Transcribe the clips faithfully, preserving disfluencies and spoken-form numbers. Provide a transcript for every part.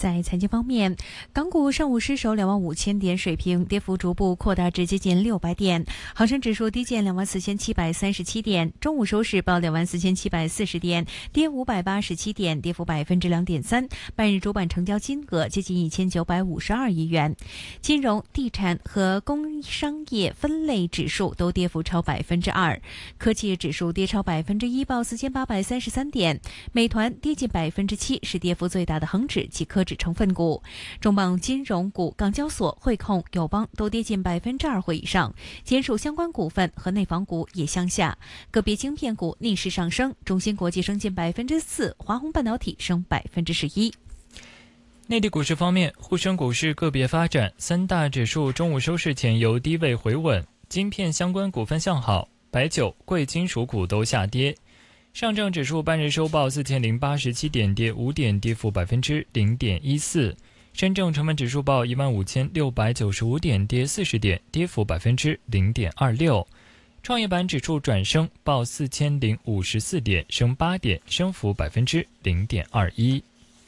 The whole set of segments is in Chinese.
在财经方面，港股上午失守两万五千点水平，跌幅逐步扩大至接近六百点。恒生指数低见两万四千七百三十七点，中午收市报两万四千七百四十点，跌五百八十七点，跌幅百分之两点三。半日主板成交金额接近一千九百五十二亿元。金融、地产和工商业分类指数都跌幅超百分之二，科技指数跌超百分之一，报四千八百三十三点。美团跌近百分之七，是跌幅最大的恒指及科指成分股。重磅金融股港交所、汇控、友邦都跌近百分之二或以上，坚数相关股份和内房股也向下。个别晶片股逆势上升，中芯国际升近百分之四，华虹半导体升百分之十一。 内地股市方面，沪深股市个别发展，三大指数中午收市前由低位回稳，晶片相关股份向好，白酒、贵金属股都下跌。上证指数半日收报四千零八十七点，跌五点，跌幅百分之零点一四。深证成分指数报一万五千六百九十五点，跌四十点，跌幅百分之零点二六。创业板指数转升，报四千零五十四点，升八点，升幅百分之零点二一。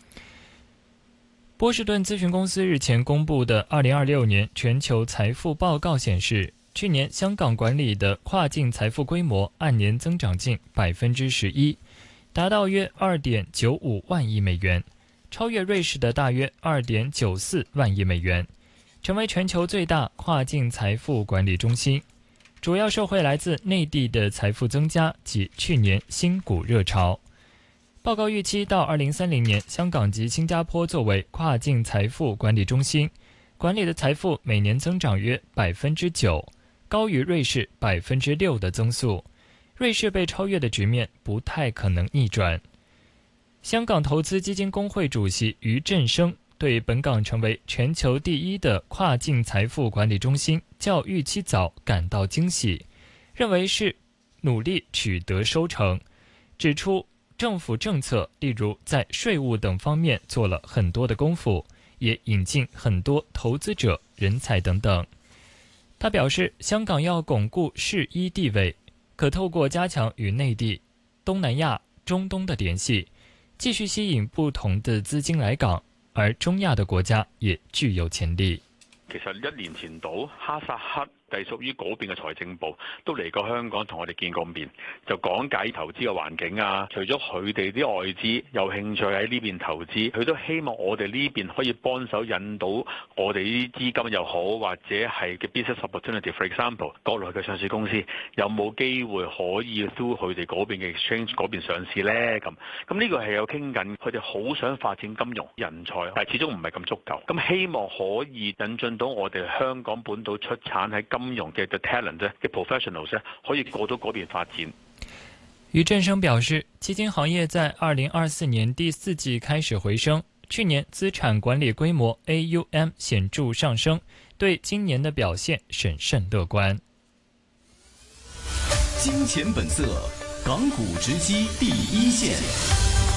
波士顿咨询公司日前公布的二零二六年全球财富报告显示，去年香港管理的跨境财富规模按年增长近百分之十一，达到约二点九五万亿美元，超越瑞士的大约二点九四万亿美元，成为全球最大跨境财富管理中心。主要受惠来自内地的财富增加及去年新股热潮。报告预期到二零三零年，香港及新加坡作为跨境财富管理中心，管理的财富每年增长约百分之九，高于瑞士百分之六的增速。瑞士被超越的局面不太可能逆转。香港投资基金公会主席余振生对本港成为全球第一的跨境财富管理中心较预期早感到惊喜，认为是努力取得收成，指出政府政策，例如在税务等方面做了很多的功夫，也引进很多投资者、人才等等。他表示，香港要巩固市一地位，可透过加强与内地、东南亚、中东的联系，继续吸引不同的資金來港，而中亞的國家也具有潛力。 其實一年前到哈薩克隸屬於嗰邊嘅財政部都嚟過香港同我哋見過面，就講解投資嘅環境啊。除咗佢哋啲外資有興趣喺呢邊投資，佢都希望我哋呢邊可以幫手引到我哋啲資金又好，或者係嘅 business opportunity。For example， 國內嘅上市公司有冇機會可以 through 佢哋嗰邊嘅 exchange 嗰邊上市呢？咁咁呢個係有傾緊，佢哋好想發展金融人才，但係始終唔係咁足夠。咁希望可以引進到我哋香港本土出產喺金融嘅 talent 嘅 professionals 可以過到嗰邊發展。 余振生表示，基金行業在二零二四年第四季開始回升，去年資產管理規模 A U M 顯著上升，對今年的表現審慎樂觀。 金錢本色，港股直擊第一線。